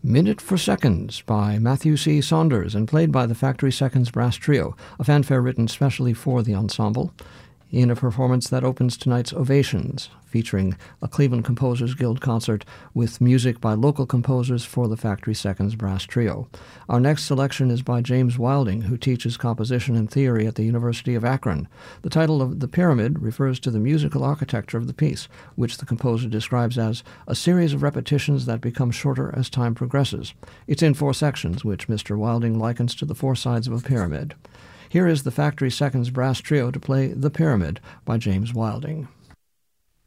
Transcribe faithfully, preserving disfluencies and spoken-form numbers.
Minute for Seconds by Matthew C. Saunders and played by the Factory Seconds Brass Trio, a fanfare written specially for the ensemble, in a performance that opens tonight's Ovations, featuring a Cleveland Composers Guild concert with music by local composers for the Factory Seconds Brass Trio. Our next selection is by James Wilding, who teaches composition and theory at the University of Akron. The title of The Pyramid refers to the musical architecture of the piece, which the composer describes as a series of repetitions that become shorter as time progresses. It's in four sections, which Mister Wilding likens to the four sides of a pyramid. Here is the Factory Seconds Brass Trio to play The Pyramid by James Wilding.